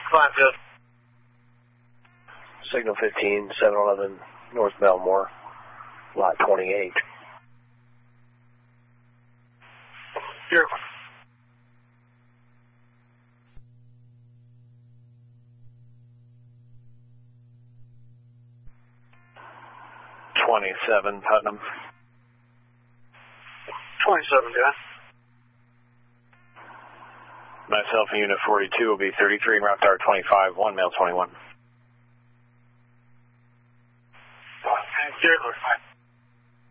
Fine, good. Signal 15, 711 North Belmore, lot 28. Here. 27 Putnam. 27, guy. Myself and Unit 42 will be 33 and route tower 25, 1 male 21. Zero, 5.